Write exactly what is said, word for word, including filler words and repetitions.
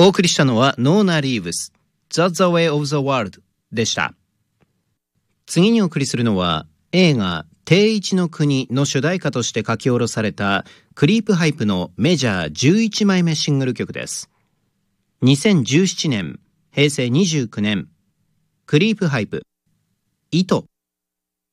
お送りしたのはノーナ・リーブス That's the Way of the World でした。次にお送りするのは映画定一の国の主題歌として書き下ろされたクリープハイプのメジャーじゅういちまいめシングル曲です。にせんじゅうななねん、へいせいにじゅうきゅうねん、クリープハイプ糸。